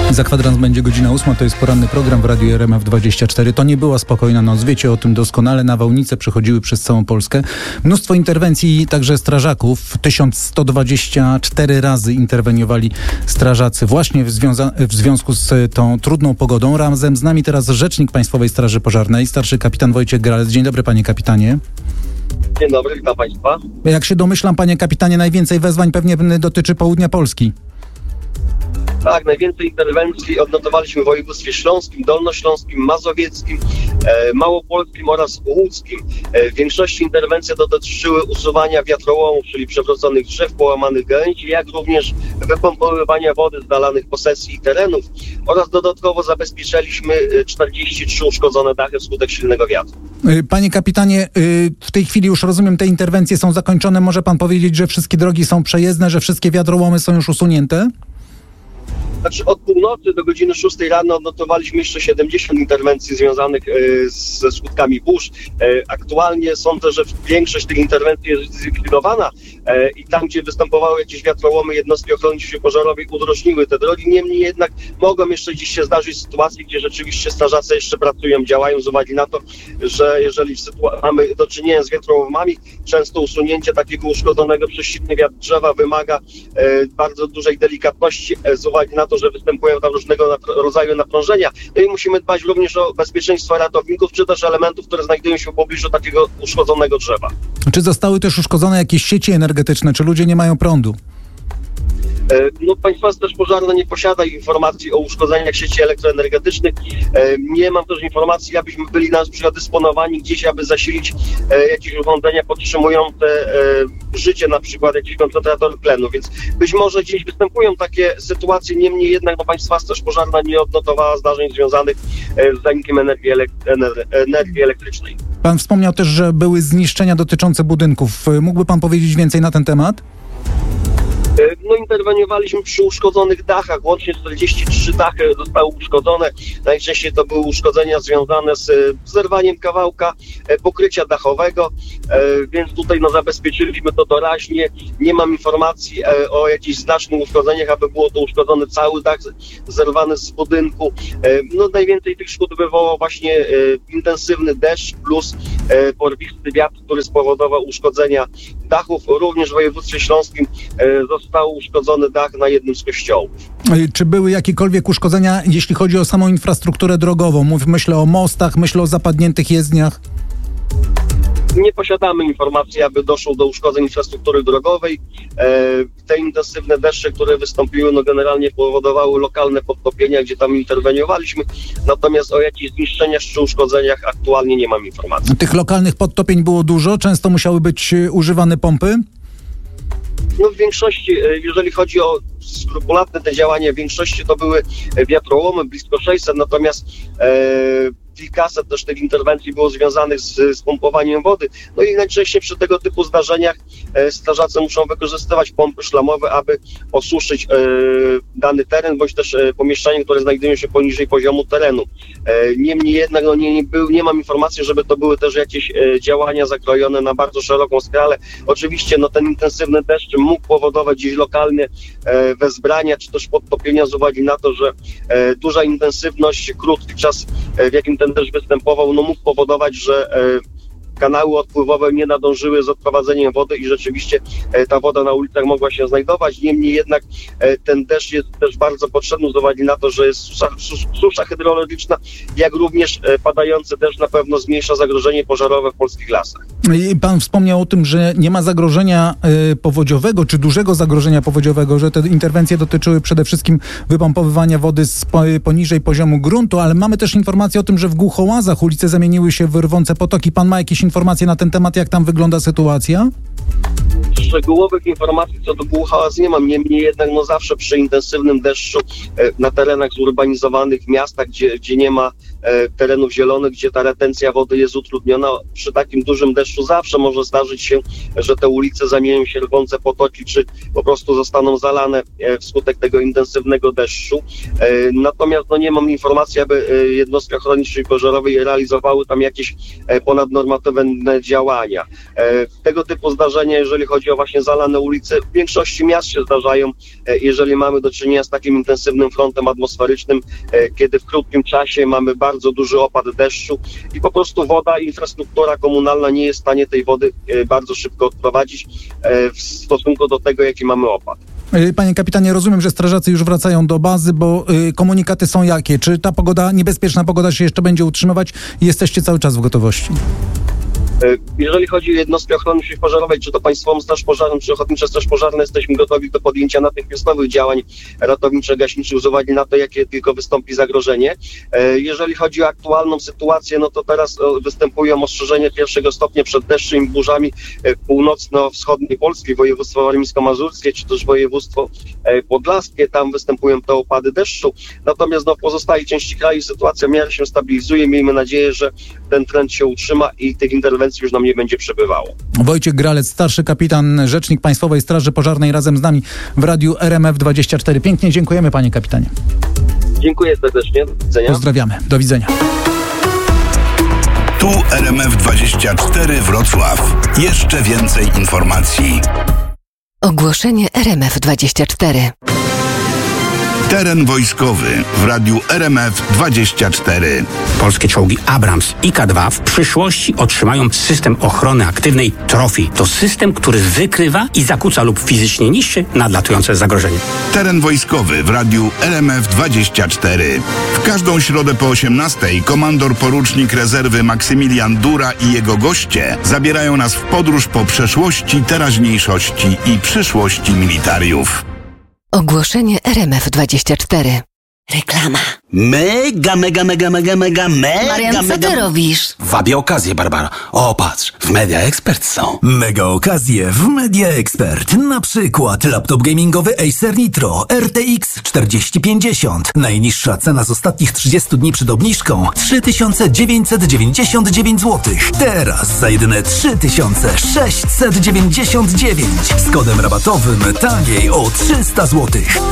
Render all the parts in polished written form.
Za kwadrans będzie godzina 8, to jest poranny program w Radiu RMF24. To nie była spokojna noc, wiecie o tym doskonale. Nawałnice przechodziły przez całą Polskę. Mnóstwo interwencji także strażaków. 1124 razy interweniowali strażacy właśnie w związku z tą trudną pogodą. Razem z nami teraz rzecznik Państwowej Straży Pożarnej, starszy kapitan Wojciech Gralec. Dzień dobry, panie kapitanie. Dzień dobry, witam państwa. Jak się domyślam, panie kapitanie, najwięcej wezwań pewnie dotyczy południa Polski. Tak, najwięcej interwencji odnotowaliśmy w województwie śląskim, dolnośląskim, mazowieckim, małopolskim oraz łódzkim. W większości interwencji dotyczyły usuwania wiatrołomów, czyli przewróconych drzew, połamanych gałęzi, jak również wypompowywania wody z dalanych posesji i terenów oraz dodatkowo zabezpieczyliśmy 43 uszkodzone dachy wskutek silnego wiatru. Panie kapitanie, w tej chwili już rozumiem, te interwencje są zakończone. Może pan powiedzieć, że wszystkie drogi są przejezdne, że wszystkie wiatrołomy są już usunięte? Znaczy od północy do godziny 6 rano odnotowaliśmy jeszcze 70 interwencji związanych ze skutkami burz. Aktualnie sądzę, że większość tych interwencji jest zlikwidowana i tam, gdzie występowały jakieś wiatrołomy, jednostki ochrony pożarowej udrożniły te drogi. Niemniej jednak mogą jeszcze dziś się zdarzyć sytuacje, gdzie rzeczywiście strażacy jeszcze pracują, działają z uwagi na to, że jeżeli mamy do czynienia z wiatrołomami, często usunięcie takiego uszkodzonego przez silny wiatr drzewa wymaga bardzo dużej delikatności z uwagi na to, że występują tam różnego rodzaju naprężenia. No i musimy dbać również o bezpieczeństwo ratowników, czy też elementów, które znajdują się w pobliżu takiego uszkodzonego drzewa. Czy zostały też uszkodzone jakieś sieci energetyczne? Czy ludzie nie mają prądu? No, Państwowa Straż Pożarna nie posiada informacji o uszkodzeniach sieci elektroenergetycznych. Nie mam też informacji, abyśmy byli na przykład dysponowani gdzieś, aby zasilić jakieś urządzenia podtrzymujące życie, na przykład jakiś koncentrator tlenu, więc być może gdzieś występują takie sytuacje, niemniej jednak Państwowa Straż Pożarna nie odnotowała zdarzeń związanych z zanikiem energii elektrycznej. Pan wspomniał też, że były zniszczenia dotyczące budynków. Mógłby pan powiedzieć więcej na ten temat? No, interweniowaliśmy przy uszkodzonych dachach, łącznie 43 dachy zostały uszkodzone. Najczęściej to były uszkodzenia związane z zerwaniem kawałka pokrycia dachowego, więc tutaj zabezpieczyliśmy to doraźnie. Nie mam informacji o jakichś znacznych uszkodzeniach, aby było to uszkodzony cały dach zerwany z budynku. No, najwięcej tych szkód wywołał właśnie intensywny deszcz plus porwisty wiatr, który spowodował uszkodzenia dachów. Również w województwie śląskim został uszkodzony dach na jednym z kościołów. Czy były jakiekolwiek uszkodzenia, jeśli chodzi o samą infrastrukturę drogową? Myślę o mostach, myślę o zapadniętych jezdniach. Nie posiadamy informacji, aby doszło do uszkodzeń infrastruktury drogowej. Te intensywne deszcze, które wystąpiły, generalnie powodowały lokalne podtopienia, gdzie tam interweniowaliśmy. Natomiast o jakichś zniszczeniach czy uszkodzeniach aktualnie nie mam informacji. Tych lokalnych podtopień było dużo? Często musiały być używane pompy? No, w większości, jeżeli chodzi o skrupulatne te działania, w większości to były wiatrołomy, blisko 600, natomiast kilkaset też tych interwencji było związanych z pompowaniem wody. No i najczęściej przy tego typu zdarzeniach strażacy muszą wykorzystywać pompy szlamowe, aby osuszyć dany teren, bądź też pomieszczenia, które znajdują się poniżej poziomu terenu. Niemniej jednak nie mam informacji, żeby to były też jakieś działania zakrojone na bardzo szeroką skalę. Oczywiście ten intensywny deszcz mógł powodować gdzieś lokalne wezbrania, czy też podtopienia z uwagi na to, że duża intensywność, krótki czas, w jakim ten deszcz występował, mógł powodować, że kanały odpływowe nie nadążyły z odprowadzeniem wody i rzeczywiście ta woda na ulicach mogła się znajdować. Niemniej jednak ten deszcz jest też bardzo potrzebny z uwagi na to, że jest susza hydrologiczna, jak również padający deszcz na pewno zmniejsza zagrożenie pożarowe w polskich lasach. I pan wspomniał o tym, że nie ma zagrożenia powodziowego, czy dużego zagrożenia powodziowego, że te interwencje dotyczyły przede wszystkim wypompowywania wody poniżej poziomu gruntu, ale mamy też informację o tym, że w Głuchołazach ulice zamieniły się w rwące potoki. Pan ma jakieś informacje na ten temat, jak tam wygląda sytuacja? Szczegółowych informacji co do Głuchołaz nie mam, niemniej jednak zawsze przy intensywnym deszczu na terenach zurbanizowanych, w miastach, gdzie nie ma terenów zielonych, gdzie ta retencja wody jest utrudniona. Przy takim dużym deszczu zawsze może zdarzyć się, że te ulice zamienią się w rwące potoki, czy po prostu zostaną zalane wskutek tego intensywnego deszczu. Natomiast nie mam informacji, aby jednostka ochotniczej pożarowej realizowały tam jakieś ponadnormatywne działania. Tego typu zdarzenia, jeżeli chodzi o właśnie zalane ulice, w większości miast się zdarzają, jeżeli mamy do czynienia z takim intensywnym frontem atmosferycznym, kiedy w krótkim czasie mamy bardzo duży opad deszczu i po prostu woda, infrastruktura komunalna nie jest w stanie tej wody bardzo szybko odprowadzić w stosunku do tego, jaki mamy opad. Panie kapitanie, rozumiem, że strażacy już wracają do bazy, bo komunikaty są jakie? Czy ta pogoda, niebezpieczna pogoda się jeszcze będzie utrzymywać i jesteście cały czas w gotowości? Jeżeli chodzi o jednostkę ochrony pożarowej, czy to Państwową Straż Pożarną, czy Ochotnicza Straż Pożarna, jesteśmy gotowi do podjęcia natychmiastowych działań ratowniczo-gaśniczych z uwagi na to, jakie tylko wystąpi zagrożenie. Jeżeli chodzi o aktualną sytuację, to teraz występują ostrzeżenia pierwszego stopnia przed deszczem i burzami w północno-wschodniej Polski, województwo warmińsko-mazurskie, czy też województwo podlaskie, tam występują te opady deszczu. Natomiast w pozostałej części kraju sytuacja w miarę się stabilizuje. Miejmy nadzieję, że ten trend się utrzyma i tych interwencji już nam nie będzie przebywało. Wojciech Gralec, starszy kapitan, rzecznik Państwowej Straży Pożarnej, razem z nami w Radiu RMF24. Pięknie dziękujemy, panie kapitanie. Dziękuję serdecznie. Do widzenia. Pozdrawiamy. Do widzenia. Tu RMF24 Wrocław. Jeszcze więcej informacji. Ogłoszenie RMF24. Teren wojskowy w radiu RMF24. Polskie czołgi Abrams i K2 w przyszłości otrzymają system ochrony aktywnej Trophy. To system, który wykrywa i zakłóca lub fizycznie niszczy nadlatujące zagrożenie. Teren wojskowy w radiu RMF24. W każdą środę po 18:00 komandor porucznik rezerwy Maksymilian Dura i jego goście zabierają nas w podróż po przeszłości, teraźniejszości i przyszłości militariów. Ogłoszenie RMF24. Reklama. Mega. Marian, co ty robisz? Wabię okazję, Barbara. O, patrz, w Media Expert są. Mega okazje w Media Expert. Na przykład laptop gamingowy Acer Nitro RTX 4050. Najniższa cena z ostatnich 30 dni przed obniżką 3999 zł. Teraz za jedyne 3699. Z kodem rabatowym taniej o 300 zł.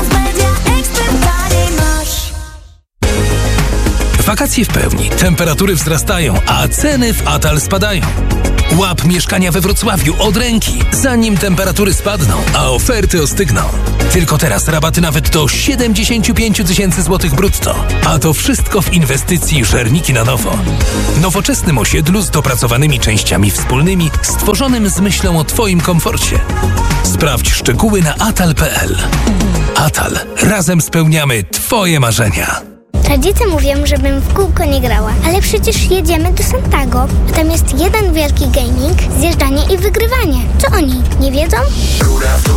Wakacje w pełni, temperatury wzrastają, a ceny w Atal spadają. Łap mieszkania we Wrocławiu od ręki, zanim temperatury spadną, a oferty ostygną. Tylko teraz rabaty nawet do 75 000 złotych brutto. A to wszystko w inwestycji Żerniki na nowo. Nowoczesnym osiedlu z dopracowanymi częściami wspólnymi, stworzonym z myślą o Twoim komforcie. Sprawdź szczegóły na atal.pl. Atal. Razem spełniamy Twoje marzenia. Rodzice mówią, żebym w kółko nie grała, ale przecież jedziemy do Santago, a tam jest jeden wielki gaming, zjeżdżanie i wygrywanie. Co oni, nie wiedzą?